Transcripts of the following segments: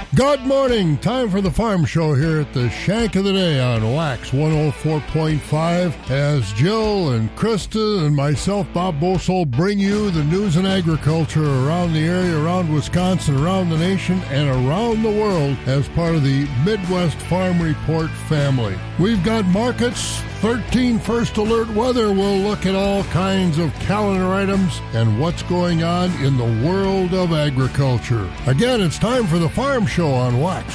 Good morning. Time for the Farm Show here at the Shank of the Day on Wax 104.5 as Jill and Krista and myself, Bob Bosol, bring you the news and agriculture around the area, around Wisconsin, around the nation, and around the world as part of the Midwest Farm Report family. We've got markets, 13 first alert weather. We'll look at all kinds of calendar items and what's going on in the world of agriculture. Again, it's time for the Farm Show on Wax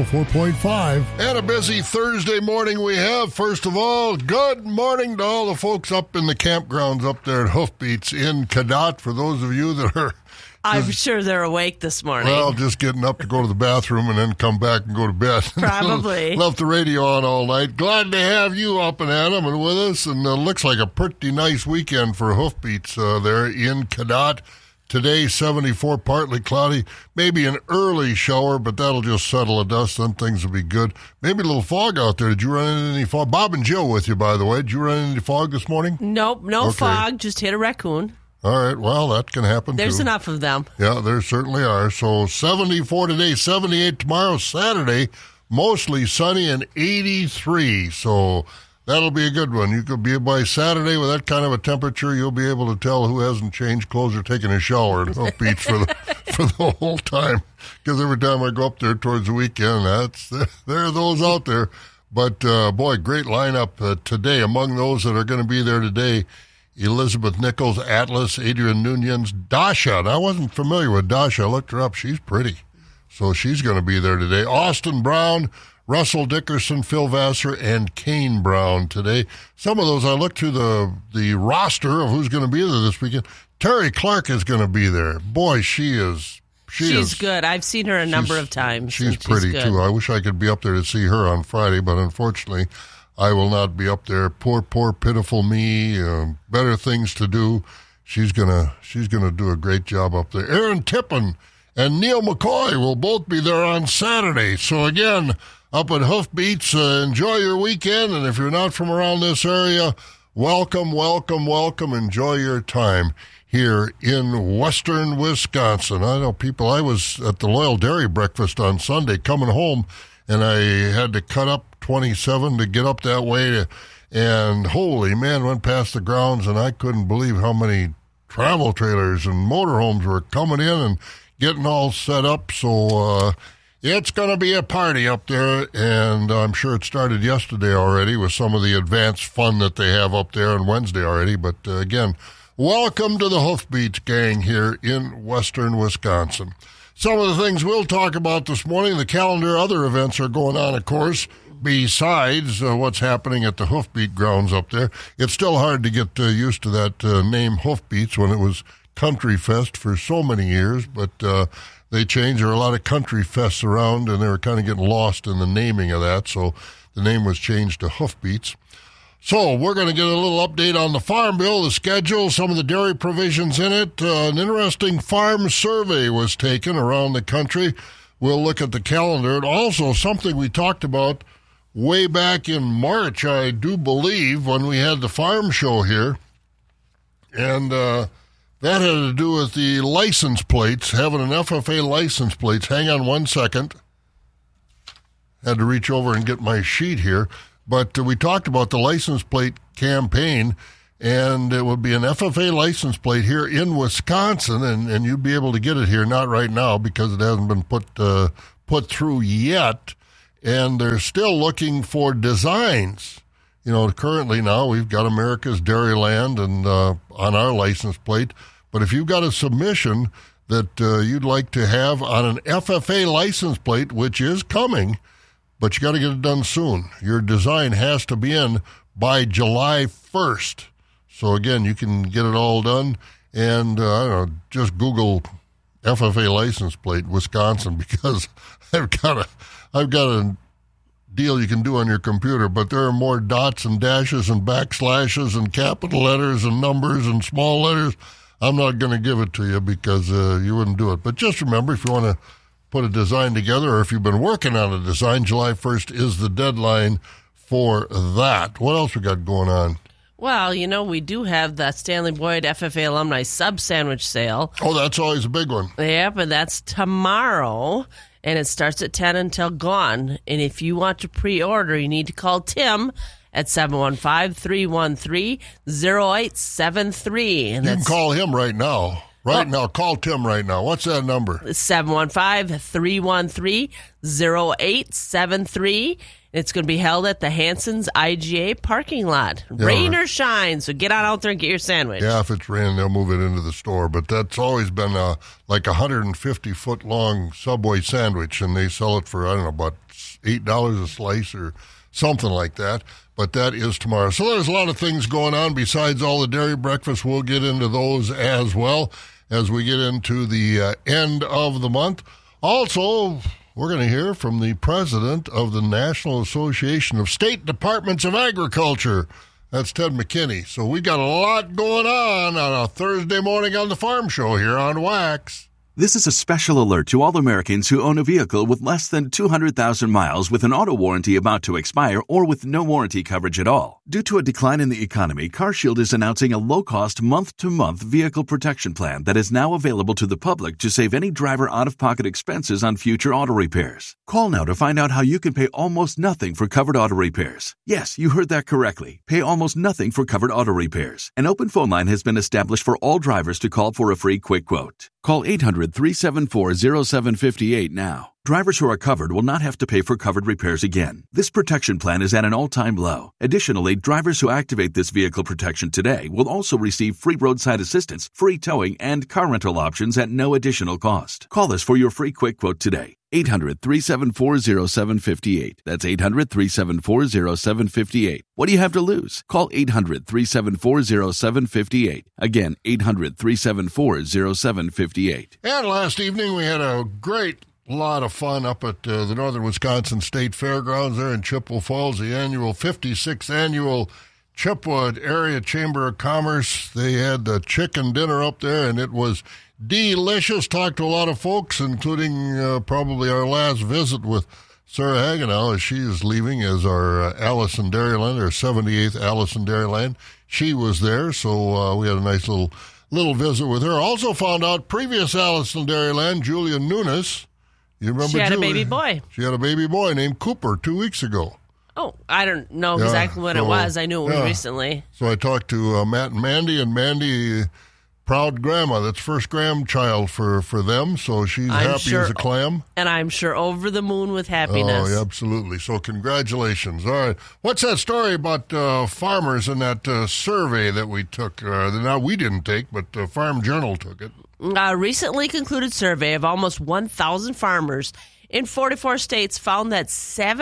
104.5. And a busy Thursday morning we have. First of all, good morning to all the folks up in the campgrounds up there at Hoofbeats in Cadott. For those of you that are... I'm sure they're awake this morning. Well, just getting up to go to the bathroom and then come back and go to bed. Probably. Left the radio on all night. Glad to have you up and at 'em and with us. And looks like a pretty nice weekend for Hoofbeats there in Cadott. Today, 74, partly cloudy. Maybe an early shower, but that'll just settle the dust. Then things will be good. Maybe a little fog out there. Did you run into any fog? Bob and Jill with you, by the way. Did you run into any fog this morning? Nope, no fog. Just hit a raccoon. All right, well, that can happen, There's too. enough of them. Yeah, there certainly are. So 74 today, 78 tomorrow, Saturday, mostly sunny and 83. So that'll be a good one. You could be by Saturday with that kind of a temperature, you'll be able to tell who hasn't changed clothes or taken a shower at Hope Beach for the whole time. Because every time I go up there towards the weekend, there are those out there. But, boy, great lineup today. Among those that are going to be there today, Elizabeth Nichols, Atlas, Adrian Nunez, Dasha. And I wasn't familiar with Dasha. I looked her up. She's pretty. So she's going to be there today. Austin Brown, Russell Dickerson, Phil Vassar, and Kane Brown today. Some of those, I looked through the roster of who's going to be there this weekend. Terry Clark is going to be there. Boy, she's good. I've seen her a number of times. She's pretty, too. I wish I could be up there to see her on Friday, but unfortunately, I will not be up there. Poor, pitiful me. Better things to do. She's gonna do a great job up there. Aaron Tippin and Neil McCoy will both be there on Saturday. So again, up at Hoofbeats, enjoy your weekend. And if you're not from around this area, welcome. Enjoy your time here in western Wisconsin. I know people. I was at the Loyal Dairy breakfast on Sunday coming home, and I had to cut up 27 to get up that way, and holy man, went past the grounds, and I couldn't believe how many travel trailers and motorhomes were coming in and getting all set up. So it's going to be a party up there, and I'm sure it started yesterday already with some of the advanced fun that they have up there on Wednesday already. But again, welcome to the Hoofbeats gang here in western Wisconsin. Some of the things we'll talk about this morning, the calendar, other events are going on, of course, besides what's happening at the Hoofbeat grounds up there. It's still hard to get used to that name Hoofbeats when it was Country Fest for so many years, but they changed. There are a lot of country fests around, and they were kind of getting lost in the naming of that, so the name was changed to Hoofbeats. So we're going to get a little update on the Farm Bill, the schedule, some of the dairy provisions in it. An interesting farm survey was taken around the country. We'll look at the calendar. And also something we talked about way back in March, I do believe, when we had the farm show here. And that had to do with the license plates, having an FFA license plates. Hang on one second. Had to reach over and get my sheet here. But we talked about the license plate campaign, and it would be an FFA license plate here in Wisconsin, and you'd be able to get it here, not right now because it hasn't been put through yet, and they're still looking for designs. You know, currently now we've got America's Dairyland and on our license plate, but if you've got a submission that you'd like to have on an FFA license plate, which is coming, but you got to get it done soon. Your design has to be in by July 1st. So, again, you can get it all done. And, I don't know, just Google FFA license plate Wisconsin, because I've got a deal you can do on your computer, but there are more dots and dashes and backslashes and capital letters and numbers and small letters. I'm not going to give it to you because you wouldn't do it. But just remember, if you want to put a design together, or if you've been working on a design, July 1st is the deadline for that. What else we got going on? Well, we do have the Stanley Boyd FFA Alumni Sub Sandwich Sale. Oh, that's always a big one. Yep, and that's tomorrow, and it starts at 10 until gone. And if you want to pre-order, you need to call Tim at 715-313-0873. And you can call him right now. Now, call Tim right now. What's that number? 715-313-0873. It's going to be held at the Hanson's IGA parking lot. Yeah, rain or shine, so get on out there and get your sandwich. Yeah, if it's raining, they'll move it into the store. But that's always been like a 150-foot-long Subway sandwich, and they sell it for, about $8 a slice or something like that. But that is tomorrow. So there's a lot of things going on besides all the dairy breakfast. We'll get into those as well as we get into the end of the month. Also, we're going to hear from the president of the National Association of State Departments of Agriculture. That's Ted McKinney. So we got a lot going on a Thursday morning on the Farm Show here on Wax. This is a special alert to all Americans who own a vehicle with less than 200,000 miles with an auto warranty about to expire or with no warranty coverage at all. Due to a decline in the economy, CarShield is announcing a low-cost month-to-month vehicle protection plan that is now available to the public to save any driver out-of-pocket expenses on future auto repairs. Call now to find out how you can pay almost nothing for covered auto repairs. Yes, you heard that correctly. Pay almost nothing for covered auto repairs. An open phone line has been established for all drivers to call for a free quick quote. Call 800-374-0758 now. Drivers who are covered will not have to pay for covered repairs again. This protection plan is at an all-time low. Additionally, drivers who activate this vehicle protection today will also receive free roadside assistance, free towing, and car rental options at no additional cost. Call us for your free quick quote today. 800-374-0758. That's 800-374-0758. What do you have to lose? Call 800-374-0758. Again, 800-374-0758. And last evening we had a great lot of fun up at the Northern Wisconsin State Fairgrounds there in Chippewa Falls, the 56th annual Chippewa Area Chamber of Commerce. They had the chicken dinner up there, and it was delicious. Talked to a lot of folks, including probably our last visit with Sarah Hagenow as she is leaving as our Allison Dairyland, our 78th Allison Dairyland. She was there, so we had a nice little visit with her. Also found out previous Allison Dairyland, Julia Nunes. You remember she had Julia? A baby boy. She had a baby boy named Cooper 2 weeks ago. Oh, I don't know exactly when it was. I knew it was recently. So I talked to Matt and Mandy, proud grandma. That's first grandchild for them, so she's happy as a clam. And I'm sure over the moon with happiness. Oh, yeah, absolutely. So congratulations. All right. What's that story about farmers in that survey that we took? Now, we didn't take, but Farm Journal took it. A recently concluded survey of almost 1,000 farmers in 44 states found that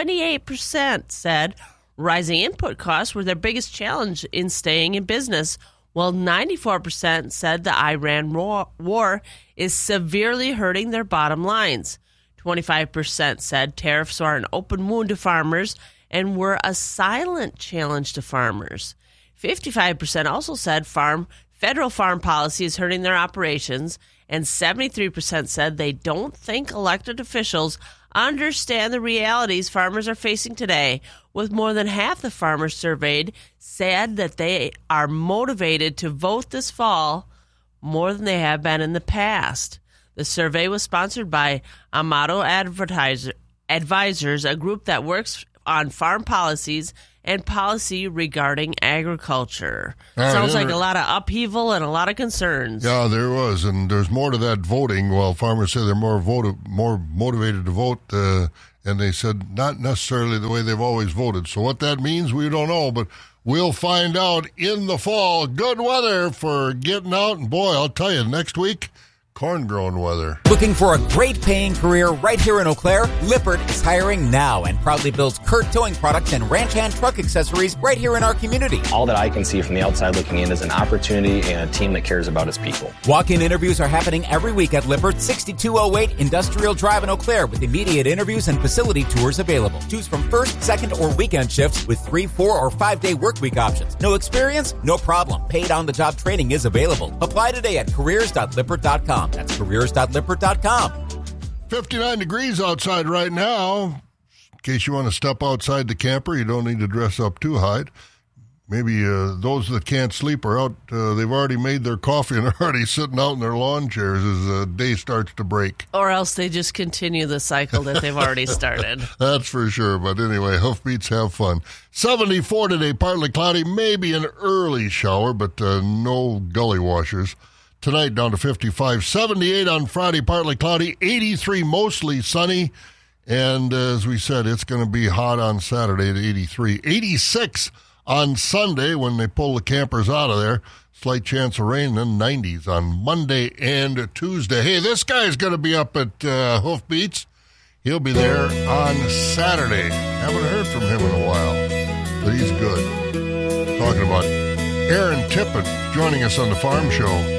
78% said rising input costs were their biggest challenge in staying in business, while 94% said the Iran war is severely hurting their bottom lines. 25% said tariffs are an open wound to farmers and were a silent challenge to farmers. 55% also said federal farm policy is hurting their operations, and 73% said they don't think elected officials understand the realities farmers are facing today, with more than half the farmers surveyed said that they are motivated to vote this fall more than they have been in the past. The survey was sponsored by Amato Advisors, a group that works on farm policies and policy regarding agriculture. Sounds like a lot of upheaval and a lot of concerns. Yeah, there was, and there's more to that voting. Well, farmers say they're more motivated to vote, and they said not necessarily the way they've always voted. So what that means, we don't know, but we'll find out in the fall. Good weather for getting out, and boy, I'll tell you, next week, corn-grown weather. Looking for a great paying career right here in Eau Claire? Lippert is hiring now and proudly builds Kurt towing products and ranch hand truck accessories right here in our community. All that I can see from the outside looking in is an opportunity and a team that cares about its people. Walk-in interviews are happening every week at Lippert, 6208 Industrial Drive in Eau Claire, with immediate interviews and facility tours available. Choose from first, second, or weekend shifts with 3, 4, or 5-day work week options. No experience? No problem. Paid on-the-job training is available. Apply today at careers.lippert.com. That's careers.lippert.com. 59 degrees outside right now. In case you want to step outside the camper, you don't need to dress up too high. Maybe those that can't sleep are out. They've already made their coffee and are already sitting out in their lawn chairs as the day starts to break. Or else they just continue the cycle that they've already started. That's for sure. But anyway, Hoofbeats, have fun. 74 today, partly cloudy, maybe an early shower, but no gully washers. Tonight down to 55. 78 on Friday, partly cloudy. 83 mostly sunny. And as we said, it's going to be hot on Saturday at 83. 86 on Sunday when they pull the campers out of there. Slight chance of rain, then 90s on Monday and Tuesday. Hey, this guy's going to be up at Hoofbeats. He'll be there on Saturday. Haven't heard from him in a while, but he's good. Talking about Aaron Tippett joining us on the Farm Show.